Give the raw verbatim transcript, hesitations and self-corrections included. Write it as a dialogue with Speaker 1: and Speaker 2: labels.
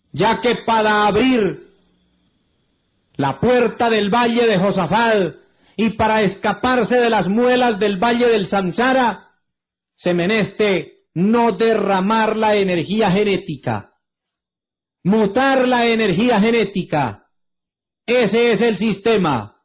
Speaker 1: ya que para abrir la puerta del valle de Josafat y para escaparse de las muelas del valle del Samsara, se meneste no derramar la energía genética, mutar la energía genética. Ese es el sistema.